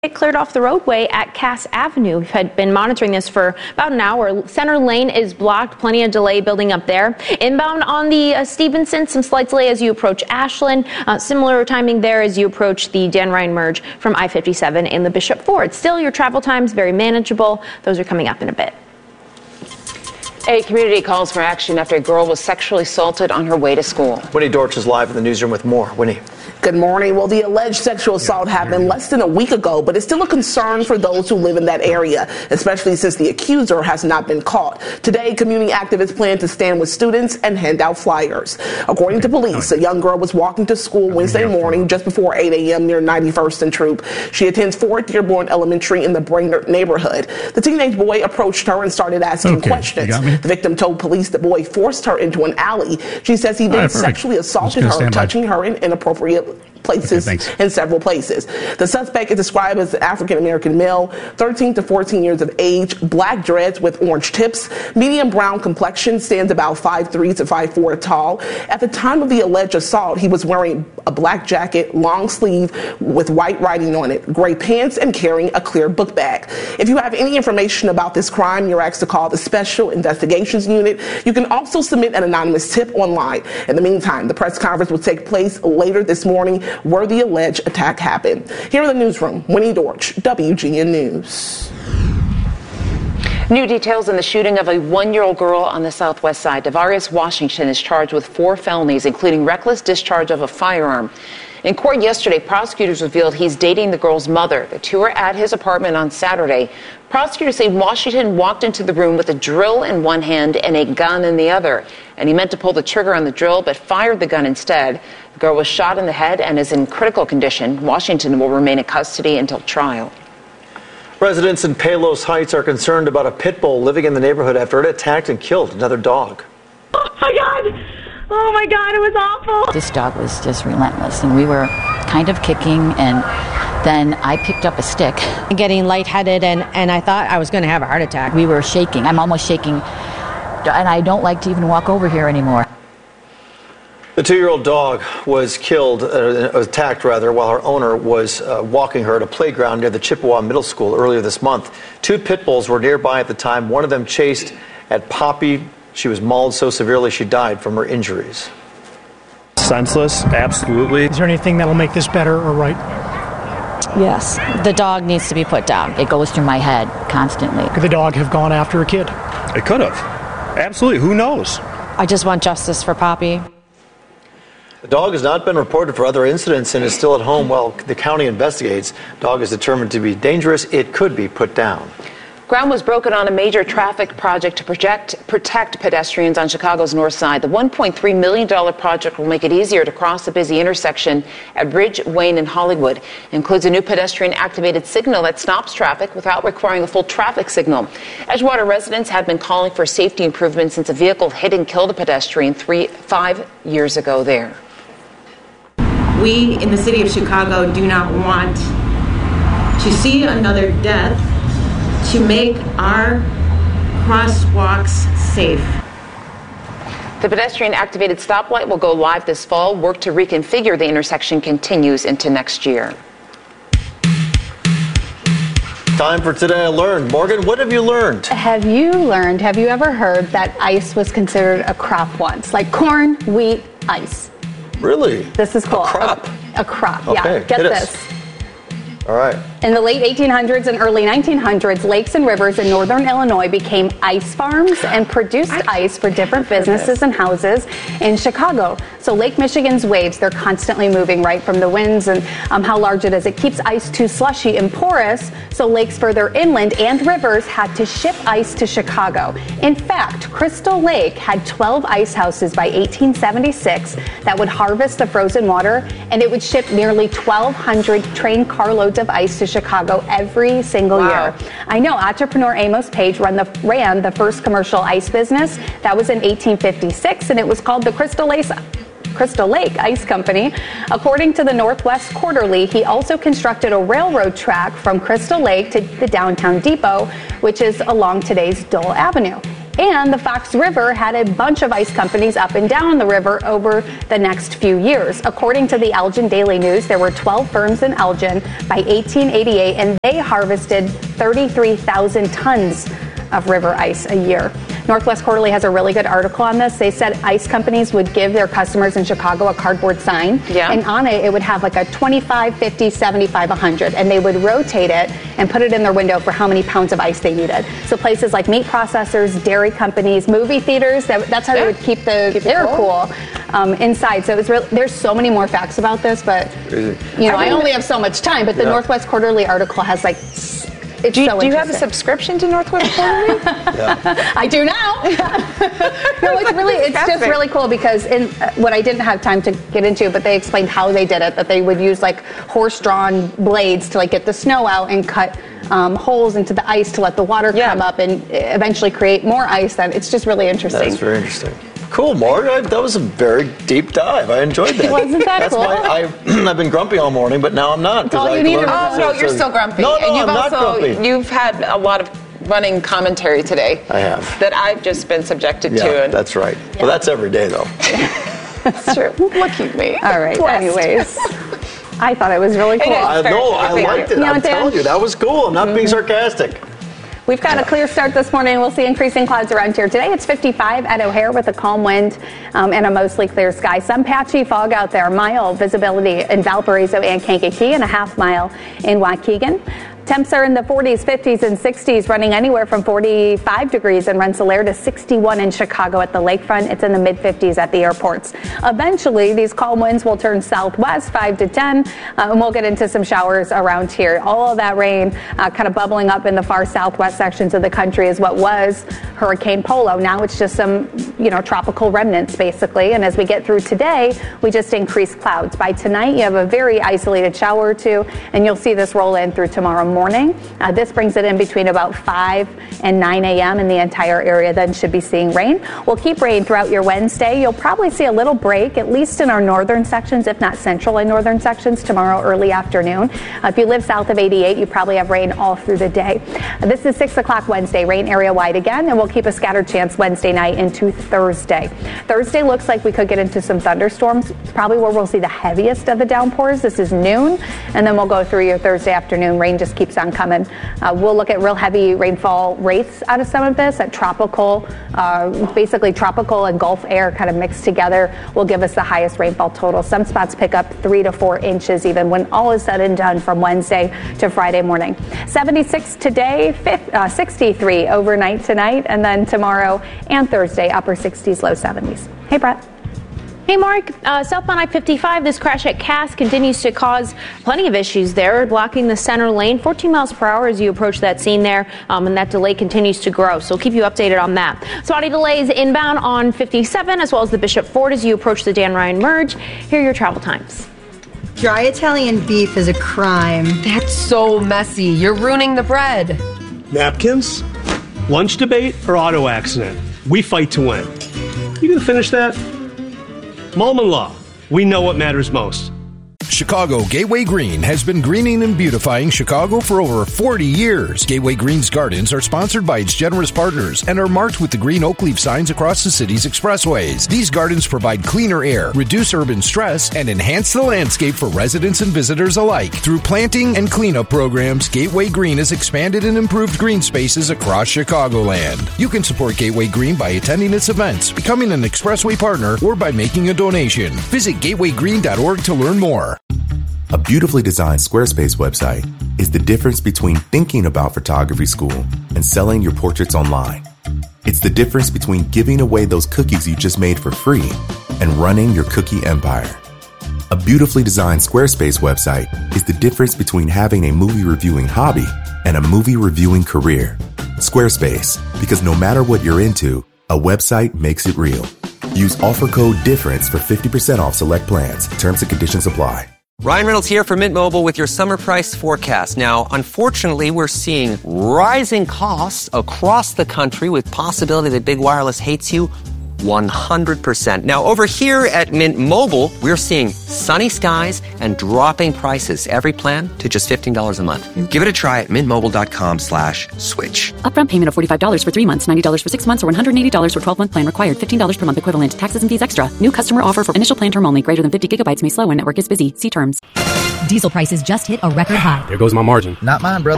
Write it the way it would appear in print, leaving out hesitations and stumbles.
It cleared off the roadway at Cass Avenue. We've had been monitoring this for about an hour. Center Lane is blocked. Plenty of delay building up there. Inbound on the Stevenson, some slight delay as you approach Ashland. Similar timing there as you approach the Dan Ryan merge from I-57 in the Bishop Ford. Still, your travel times very manageable. Those are coming up in a bit. A community calls for action after a girl was sexually assaulted on her way to school. Winnie Dortch is live in the newsroom with more. Winnie. Good morning. Well, the alleged sexual assault happened less than a week ago, but it's still a concern for those who live in that area, especially since the accuser has not been caught. Today, community activists plan to stand with students and hand out flyers. According to police, a young girl was walking to school Wednesday morning just before 8 a.m. near 91st and Troop. She attends Fort Dearborn Elementary in the Brainerd neighborhood. The teenage boy approached her and started asking questions. The victim told police the boy forced her into an alley. She says he then sexually assaulted her, touching her in inappropriate places in several places. The suspect is described as an African-American male, 13 to 14 years of age, black dreads with orange tips, medium brown complexion, stands about 5'3" to 5'4" tall. At the time of the alleged assault, he was wearing a black jacket, long sleeve with white writing on it, gray pants, and carrying a clear book bag. If you have any information about this crime, you're asked to call the Special Investigations Unit. You can also submit an anonymous tip online. In the meantime, the press conference will take place later this morning where the alleged attack happened. Here in the newsroom, Winnie Dortch, WGN News. New details in the shooting of a 1-year-old girl on the southwest side. Devarius Washington is charged with 4 felonies, including reckless discharge of a firearm. In court yesterday, prosecutors revealed he's dating the girl's mother. The two were at his apartment on Saturday. Prosecutors say Washington walked into the room with a drill in one hand and a gun in the other. And he meant to pull the trigger on the drill, but fired the gun instead. The girl was shot in the head and is in critical condition. Washington will remain in custody until trial. Residents in Palos Heights are concerned about a pit bull living in the neighborhood after it attacked and killed another dog. Oh my God! Oh my God, it was awful. This dog was just relentless, and we were kind of kicking, and then I picked up a stick. Getting lightheaded, and I thought I was going to have a heart attack. We were shaking. I'm almost shaking, and I don't like to even walk over here anymore. The 2-year-old dog was attacked while her owner was walking her at a playground near the Chippewa Middle School earlier this month. 2 pit bulls were nearby at the time. One of them chased at Poppy. She was mauled so severely she died from her injuries. Senseless, absolutely. Is there anything that'll make this better or right? Yes, the dog needs to be put down. It goes through my head constantly. Could the dog have gone after a kid? It could have. Absolutely. Who knows? I just want justice for Poppy. The dog has not been reported for other incidents and is still at home while the county investigates. Dog is determined to be dangerous. It could be put down. Ground was broken on a major traffic project to protect pedestrians on Chicago's north side. The $1.3 million project will make it easier to cross the busy intersection at Ridge, Wayne, and Hollywood. It includes a new pedestrian-activated signal that stops traffic without requiring a full traffic signal. Edgewater residents have been calling for safety improvements since a vehicle hit and killed a pedestrian 5 years ago there. We in the city of Chicago do not want to see another death, to make our crosswalks safe. The pedestrian-activated stoplight will go live this fall. Work to reconfigure the intersection continues into next year. Time for Today I Learned. Morgan, what have you learned? Have you ever heard that ice was considered a crop once? Like corn, wheat, ice. Really? This is cool. A crop? A crop, okay, yeah. Get this. All right. In the late 1800s and early 1900s, lakes and rivers in northern Illinois became ice farms and produced ice for different businesses and houses in Chicago. So Lake Michigan's waves, they're constantly moving right from the winds and how large it is. It keeps ice too slushy and porous, so lakes further inland and rivers had to ship ice to Chicago. In fact, Crystal Lake had 12 ice houses by 1876 that would harvest the frozen water, and it would ship nearly 1,200 train carloads of ice to Chicago every single year. I know. Entrepreneur Amos Page ran the first commercial ice business. That was in 1856, and it was called the Crystal Lake Ice Company. According to the Northwest Quarterly, he also constructed a railroad track from Crystal Lake to the downtown depot, which is along today's Dole Avenue. And the Fox River had a bunch of ice companies up and down the river over the next few years. According to the Elgin Daily News, there were 12 firms in Elgin by 1888, and they harvested 33,000 tons of river ice a year. Northwest Quarterly has a really good article on this. They said ice companies would give their customers in Chicago a cardboard sign, and on it would have like a 25, 50, 75, 100, and they would rotate it and put it in their window for how many pounds of ice they needed. So places like meat processors, dairy companies, movie theaters, that's how they would keep the air cool inside. So it was there's so many more facts about this, but I only have so much time. But the Northwest Quarterly article has like. Do you have a subscription to Northwest Quarterly? I do now. No, it's just really cool because in what I didn't have time to get into, but they explained how they did it, that they would use like horse-drawn blades to like get the snow out and cut holes into the ice to let the water come up and eventually create more ice. Then it's just really interesting. That's very interesting. Cool, Mark. That was a very deep dive. I enjoyed that. Wasn't that cool? I've been grumpy all morning, but now I'm not. All you need to no, you're still grumpy. No, and I'm not grumpy. You've had a lot of running commentary today. I have. That I've just been subjected to. Yeah, that's right. Well, that's every day, though. That's true. Look at me. All right. Blessed. Anyways. I thought it was really cool. I liked it. I'm telling you, that was cool. I'm not being sarcastic. We've got a clear start this morning. We'll see increasing clouds around here. Today it's 55 at O'Hare with a calm wind and a mostly clear sky. Some patchy fog out there. Mile visibility in Valparaiso and Kankakee and a half mile in Waukegan. Temps are in the 40s, 50s, and 60s, running anywhere from 45 degrees in Rensselaer to 61 in Chicago at the lakefront. It's in the mid-50s at the airports. Eventually, these calm winds will turn southwest 5 to 10, and we'll get into some showers around here. All of that rain kind of bubbling up in the far southwest sections of the country is what was Hurricane Polo. Now it's just some, tropical remnants, basically. And as we get through today, we just increase clouds. By tonight, you have a very isolated shower or two, and you'll see this roll in through tomorrow morning. This brings it in between about 5 and 9 a.m. in the entire area, then should be seeing rain. We'll keep rain throughout your Wednesday. You'll probably see a little break, at least in our northern sections, if not central and northern sections, tomorrow early afternoon. If you live south of 88, you probably have rain all through the day. This is 6 o'clock Wednesday, rain area wide again, and we'll keep a scattered chance Wednesday night into Thursday. Thursday looks like we could get into some thunderstorms, probably where we'll see the heaviest of the downpours. This is noon, and then we'll go through your Thursday afternoon. Rain just keeps on coming. We'll look at real heavy rainfall rates out of some of this at tropical, basically tropical and Gulf air kind of mixed together will give us the highest rainfall total. Some spots pick up 3 to 4 inches even when all is said and done from Wednesday to Friday morning. 76 today, 63 overnight tonight, and then tomorrow and Thursday, upper 60s, low 70s. Hey, Brett. Hey, Mark. Southbound I-55, this crash at Cass continues to cause plenty of issues there, blocking the center lane, 14 miles per hour as you approach that scene there, and that delay continues to grow. So we'll keep you updated on that. Spotty delays inbound on 57 as well as the Bishop Ford as you approach the Dan Ryan Merge. Here are your travel times. Dry Italian beef is a crime. That's so messy. You're ruining the bread. Napkins? Lunch debate or auto accident? We fight to win. You gonna finish that? Malman Law. We know what matters most. Chicago Gateway Green has been greening and beautifying Chicago for over 40 years. Gateway Green's gardens are sponsored by its generous partners and are marked with the green oak leaf signs across the city's expressways. These gardens provide cleaner air, reduce urban stress, and enhance the landscape for residents and visitors alike. Through planting and cleanup programs, Gateway Green has expanded and improved green spaces across Chicagoland. You can support Gateway Green by attending its events, becoming an expressway partner, or by making a donation. Visit gatewaygreen.org to learn more. A beautifully designed Squarespace website is the difference between thinking about photography school and selling your portraits online. It's the difference between giving away those cookies you just made for free and running your cookie empire. A beautifully designed Squarespace website is the difference between having a movie reviewing hobby and a movie reviewing career. Squarespace, because no matter what you're into, a website makes it real. Use offer code DIFFERENCE for 50% off select plans. Terms and conditions apply. Ryan Reynolds here from Mint Mobile with your summer price forecast. Now, unfortunately, we're seeing rising costs across the country with possibility that big wireless hates you 100%. Now, over here at Mint Mobile, we're seeing sunny skies and dropping prices. Every plan to just $15 a month. Give it a try at mintmobile.com/switch. Upfront payment of $45 for 3 months, $90 for 6 months, or $180 for 12-month plan required. $15 per month equivalent. Taxes and fees extra. New customer offer for initial plan term only. Greater than 50 gigabytes may slow when network is busy. See terms. Diesel prices just hit a record high. There goes my margin. Not mine, brother.